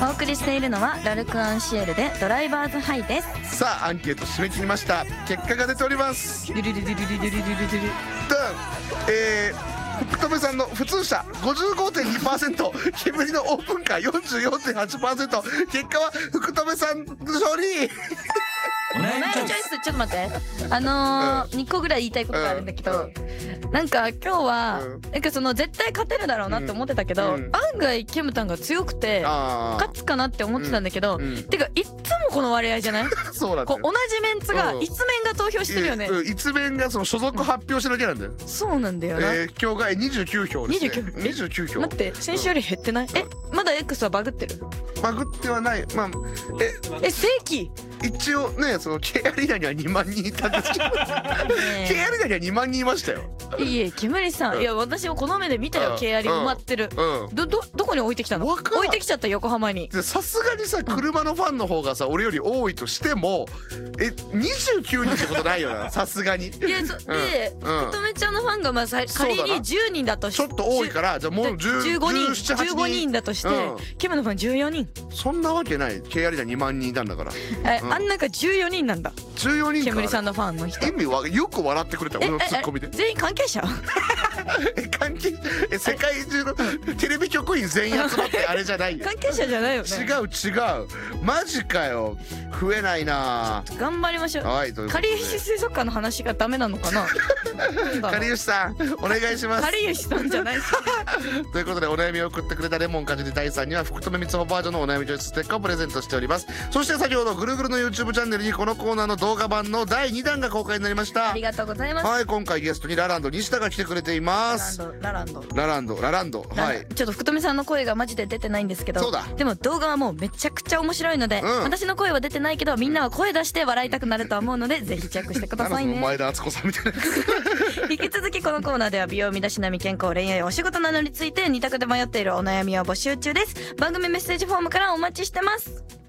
お送りしているのはラルク・アンシエルでドライバーズハイです。 さあアンケート締め切りました。結果が出ております。福留さんの普通車 55.2%、 煙のオープンカー 44.8%、 結果は福留さん勝利。 お悩みチョイス、ちょっと待って、2個ぐらい言いたいことがあるんだけど、なんか今日はなんかその絶対勝てるだろうなって思ってたけど、案外ケムタンが強くて勝つかなって思ってたんだけど、てかいつもこの割合じゃない？ そうなんだよ。 同じメンツが一面が投票してるよね。 一面がその所属発表してるだけなんだよ。 そうなんだよな。 今日が29票ですね。29票。 待って、先週より減ってない？まだ X はバグってる？ バグってはない。まあ正規一応ね、その K アリーナには2万人いたんですけどK アリーナには2万人いましたよ。 いえ、ケムリさん、いや私もこの目で見たよ。K アリ埋まってる。どこに置いてきたの？置いてきちゃった、横浜に。 さすがにさ、車のファンの方がさ俺より多いとしても29人ってことないよな、さすがに。いや、で福留ちゃんのファンがまあ仮に10人だとして、 ちょっと多いから、じゃあもう 15人だとして、ケムのファン14人。 そんなわけない。K アリーナ2万人いたんだから。 あん中14人なんだ。 14人か。 煙さんのファンの人。 意味はよく笑ってくれた、俺のツッコミで。 全員関係者？ 関係世界中のテレビ局員全員集まってあれじゃないよ。 関係者じゃないよね。 違う。マジかよ。増えないな。 頑張りましょう。はい。かりゆし水族館の話がダメなのかな。 かりゆしさんお願いします。 かりゆしさんじゃないし。 ということでお悩みを送ってくれたレモンかじり大さんには福留光穂バージョンのお悩みチョイスステッカーをプレゼントしております。そして先ほどぐるぐるの YouTube チャンネルにこのコーナーの動画版の第2弾が公開になりました。 ありがとうございます。 はい、今回ゲストにラランド西田が来てくれています。ラランド。はい。 ちょっと福留さんの声がマジで出てないんですけど、 そうだ。 でも動画はもうめちゃくちゃ面白いので、私の声は出てないけどみんなは声出して笑いたくなると思うのでぜひチェックしてくださいね。 前田敦子さんみたいな。 引き続きこのコーナーでは美容、身だしなみ、健康、恋愛、お仕事などについて2択で迷っているお悩みを募集中です。番組メッセージフォームからお待ちしてます。